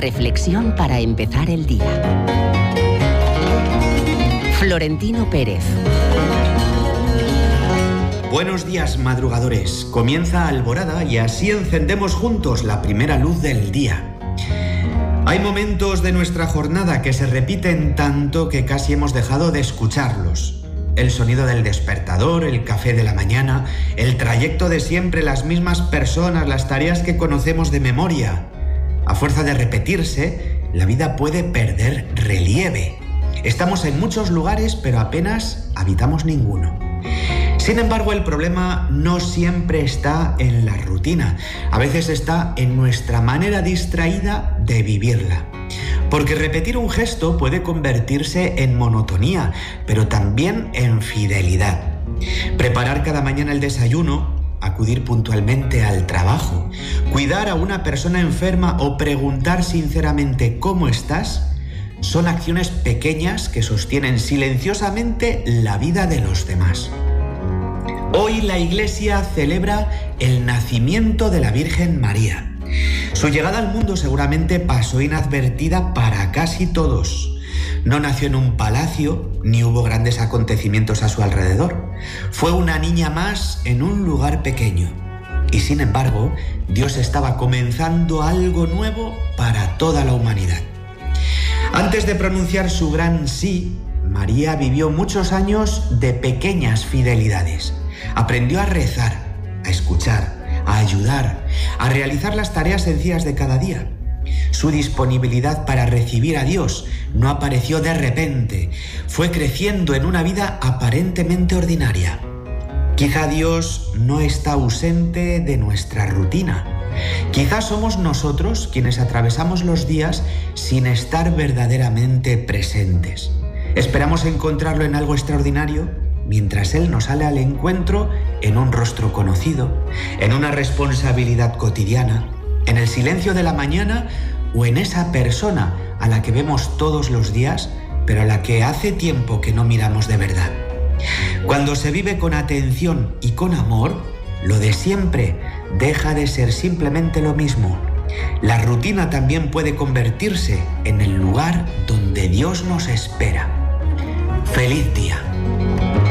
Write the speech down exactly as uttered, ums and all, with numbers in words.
reflexión para empezar el día. Florentino Pérez. Buenos días, madrugadores. Comienza Alborada y así encendemos juntos la primera luz del día. Hay momentos de nuestra jornada que se repiten tanto que casi hemos dejado de escucharlos. El sonido del despertador, el café de la mañana, el trayecto de siempre, las mismas personas, las tareas que conocemos de memoria. A fuerza de repetirse, la vida puede perder relieve. Estamos en muchos lugares, pero apenas habitamos ninguno. Sin embargo, el problema no siempre está en la rutina. A veces está en nuestra manera distraída de vivirla. Porque repetir un gesto puede convertirse en monotonía, pero también en fidelidad. Preparar cada mañana el desayuno, acudir puntualmente al trabajo, cuidar a una persona enferma o preguntar sinceramente ¿cómo estás? Son acciones pequeñas que sostienen silenciosamente la vida de los demás. Hoy la Iglesia celebra el nacimiento de la Virgen María. Su llegada al mundo seguramente pasó inadvertida para casi todos. No nació en un palacio, ni hubo grandes acontecimientos a su alrededor. Fue una niña más en un lugar pequeño. Y sin embargo, Dios estaba comenzando algo nuevo para toda la humanidad. Antes de pronunciar su gran sí, María vivió muchos años de pequeñas fidelidades. Aprendió a rezar, a escuchar, a ayudar, a realizar las tareas sencillas de cada día. Su disponibilidad para recibir a Dios no apareció de repente, fue creciendo en una vida aparentemente ordinaria. Quizá Dios no está ausente de nuestra rutina. Quizá somos nosotros quienes atravesamos los días sin estar verdaderamente presentes. Esperamos encontrarlo en algo extraordinario, mientras Él nos sale al encuentro en un rostro conocido, en una responsabilidad cotidiana, en el silencio de la mañana o en esa persona a la que vemos todos los días, pero a la que hace tiempo que no miramos de verdad. Cuando se vive con atención y con amor, lo de siempre deja de ser simplemente lo mismo. La rutina también puede convertirse en el lugar donde Dios nos espera. ¡Feliz día!